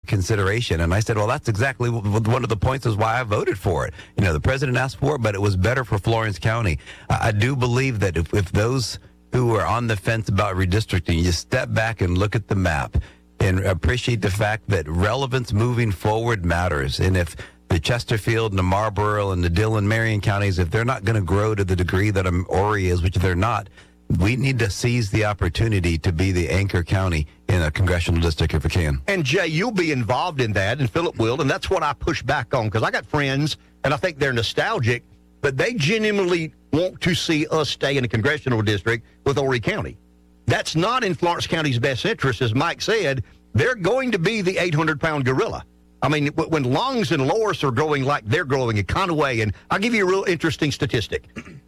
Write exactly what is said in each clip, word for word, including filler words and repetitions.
consideration. And I said, well, that's exactly one of the points is why I voted for it. You know, the president asked for it, but it was better for Florence County. I, I do believe that if, if those who are on the fence about redistricting, you step back and look at the map and appreciate the fact that relevance moving forward matters. And if the Chesterfield and the Marlborough and the Dillon, Marion counties, if they're not going to grow to the degree that Horry is, which they're not, we need to seize the opportunity to be the anchor county in a congressional district if we can. And, Jay, you'll be involved in that, and Philip will, and that's what I push back on, because I got friends, and I think they're nostalgic, but they genuinely want to see us stay in a congressional district with Horry County. That's not in Florence County's best interest, as Mike said. They're going to be the eight hundred pound gorilla. I mean, when Longs and Loris are growing like they're growing in Conway, and I'll give you a real interesting statistic.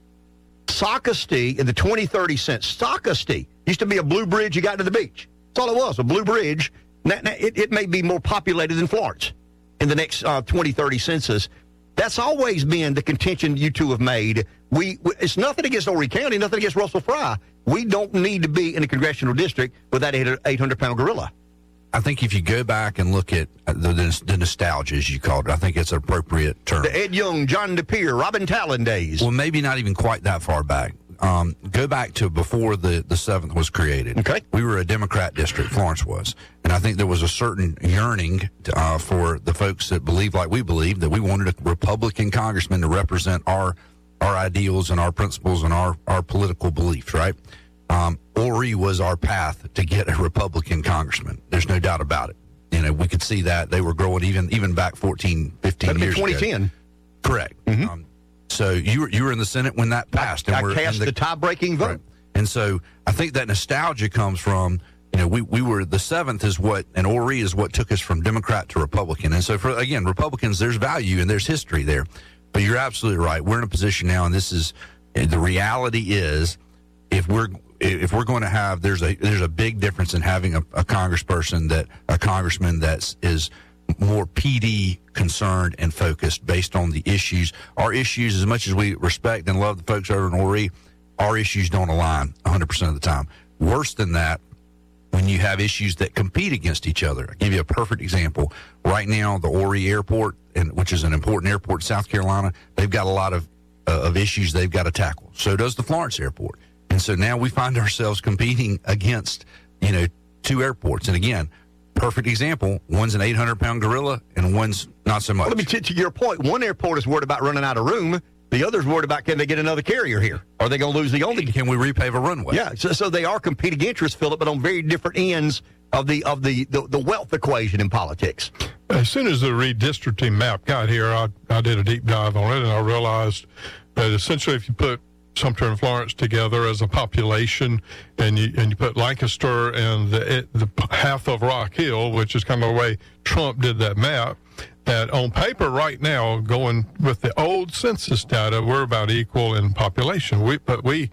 Sockasty in the twenty thirty census, Sockasty used to be a blue bridge you got to the beach. That's all it was, a blue bridge. Now, now, it, it may be more populated than Florence in the next uh, twenty thirty census. That's always been the contention you two have made. We, we It's nothing against Horry County, nothing against Russell Fry. We don't need to be in a congressional district with that eight hundred pound gorilla. I think if you go back and look at the, the, the nostalgia, as you called it, I think it's an appropriate term. The Ed Young, John DePere, Robin Talon days. Well, maybe not even quite that far back. Um, go back to before the, the seventh was created. Okay. We were a Democrat district, Florence was. And I think there was a certain yearning to, uh, for the folks that believe like we believe, that we wanted a Republican congressman to represent our our ideals and our principles and our, our political beliefs, right? Um, Horry was our path to get a Republican congressman. There's no doubt about it. You know, we could see that. They were growing even even back fourteen, fifteen years twenty ten. ago. Correct. Mm-hmm. Um, so you were, you were in the Senate when that passed. I, and I we're cast the, the tie-breaking vote. Right. And so I think that nostalgia comes from, you know, we, we were, the seventh is what, and Horry is what took us from Democrat to Republican. And so, for again, Republicans, there's value and there's history there. But you're absolutely right. We're in a position now, and this is, the reality is, if we're if we're going to have, there's a there's a big difference in having a, a congressperson that, a congressman that is more P D concerned and focused based on the issues. Our issues, as much as we respect and love the folks over in Horry, our issues don't align one hundred percent of the time. Worse than that, when you have issues that compete against each other. I'll give you a perfect example. Right now, the Horry Airport, and which is an important airport in South Carolina, they've got a lot of uh, of issues they've got to tackle. So does the Florence Airport. And so now we find ourselves competing against, you know, two airports. And again, perfect example, one's an eight hundred pound gorilla and one's not so much. Well, let me t- to your point, one airport is worried about running out of room. The other's worried about, can they get another carrier here? Are they going to lose the only? Can we repave a runway? Yeah, so, so they are competing interests, Philip, but on very different ends of the of the, the, the wealth equation in politics. As soon as the redistricting map got here, I, I did a deep dive on it, and I realized that essentially if you put Sumter and Florence together as a population, and you and you put Lancaster and the, the half of Rock Hill, which is kind of the way Trump did that map, that on paper right now, going with the old census data, we're about equal in population. We, but we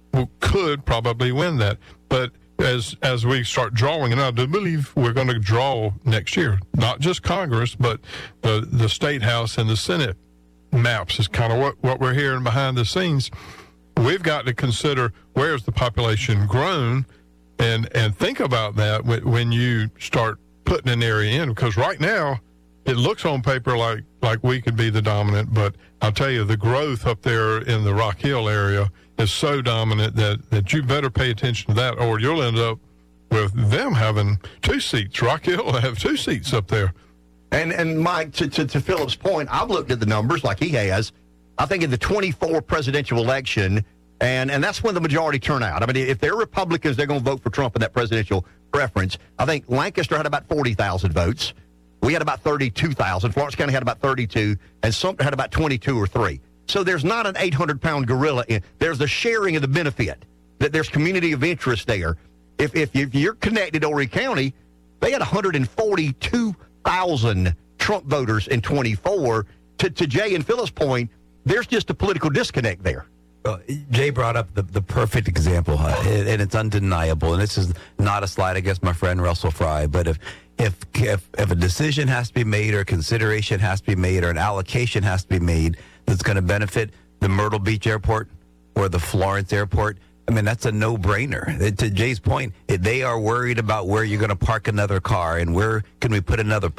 could probably win that. But as as we start drawing, and I do believe we're going to draw next year, not just Congress, but the, the State House and the Senate maps is kind of what, what we're hearing behind the scenes. We've got to consider where's the population grown, and, and think about that when, when you start putting an area in, because right now, it looks on paper like, like we could be the dominant, but I'll tell you, the growth up there in the Rock Hill area is so dominant that, that you better pay attention to that, or you'll end up with them having two seats. Rock Hill will have two seats up there. And, and Mike, to, to, to Philip's point, I've looked at the numbers like he has. I think in the twenty-four presidential election, and, and that's when the majority turn out. I mean, if they're Republicans, they're going to vote for Trump in that presidential preference. I think Lancaster had about forty thousand votes. We had about thirty-two thousand. Florence County had about thirty-two, and Sumter had about twenty-two or three. So there's not an eight hundred pound gorilla in. There's the sharing of the benefit. That there's community of interest there. If if, if you're connected to Horry County, they had one hundred forty-two thousand Trump voters in twenty-four. To, to Jay and Philip's point, there's just a political disconnect there. Well, Jay brought up the, the perfect example, huh? and it's undeniable. And this is not a slide against my friend Russell Fry, but if if if if a decision has to be made, or consideration has to be made, or an allocation has to be made that's going to benefit the Myrtle Beach Airport or the Florence Airport, I mean, that's a no-brainer. To Jay's point, they are worried about where you're going to park another car and where can we put another